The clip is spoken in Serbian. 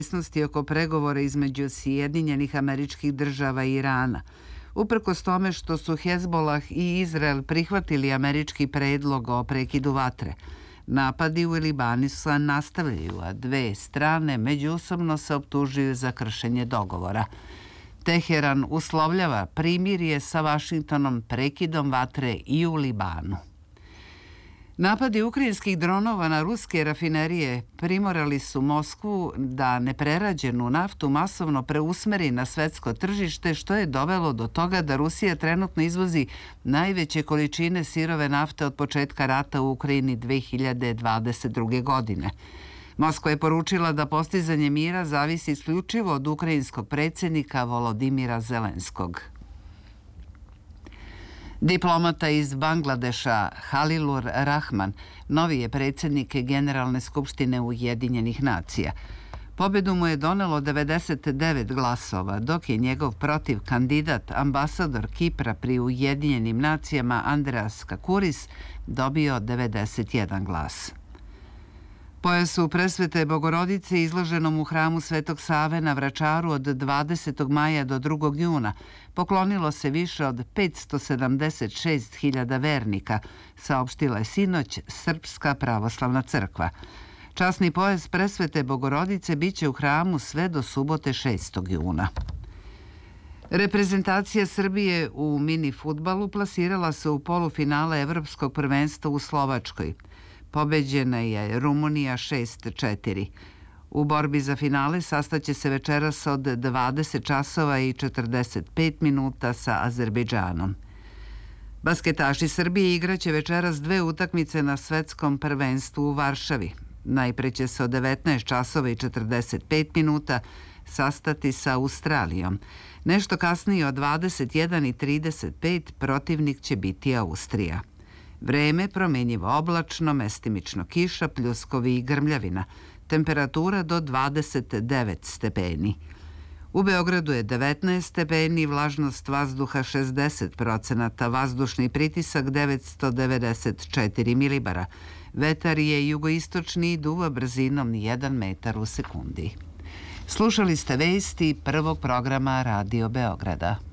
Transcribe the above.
neizvesnosti oko pregovora između Sjedinjenih Američkih Država i Irana. Uprkos tome što su Hezbolah i Izrael prihvatili američki predlog o prekidu vatre, napadi u Libanu se nastavljaju, a dve strane međusobno se optužuju za kršenje dogovora. Teheran uslovljava primirje sa Vašingtonom prekidom vatre i u Libanu. Napadi ukrajinskih dronova na ruske rafinerije primorali su Moskvu da neprerađenu naftu masovno preusmeri na svetsko tržište, što je dovelo do toga da Rusija trenutno izvozi najveće količine sirove nafte od početka rata u Ukrajini 2022. godine. Moskva je poručila da postizanje mira zavisi isključivo od ukrajinskog predsjednika Volodimira Zelenskog. Diplomata iz Bangladeša Halilur Rahman novi je predsjednik Generalne skupštine Ujedinjenih nacija. Pobedu mu je donelo 99 glasova, dok je njegov protiv kandidat, ambasador Kipra pri Ujedinjenim nacijama Andreas Kakuris, dobio 91 glas. Pojasu presvete Bogorodice izloženom u hramu Svetog Save na Vračaru od 20. maja do 2. juna poklonilo se više od 576.000 vernika, saopštila je sinoć Srpska pravoslavna crkva. Časni pojas presvete Bogorodice biće u hramu sve do subote 6. juna. Reprezentacija Srbije u mini fudbalu plasirala se u polufinale Evropskog prvenstva u Slovačkoj. Pobeđena je Rumunija 6-4. U borbi za finale sastaće se večeras od 20 časova i 45 minuta sa Azerbejdžanom. Basketaši Srbije igraće večeras dve utakmice na svetskom prvenstvu u Varšavi. Najpre će se od 19 časova i 45 minuta sastati sa Australijom. Nešto kasnije od 21:35 protivnik će biti Austrija. Vreme promenjivo oblačno, mestimično kiša, pljuskovi i grmljavina. Temperatura do 29 stepeni. U Beogradu je 19 stepeni, vlažnost vazduha 60%, vazdušni pritisak 994 milibara. Vetar je jugoistočni i duva brzinom 1 metar u sekundi. Slušali ste vesti prvog programa Radio Beograda.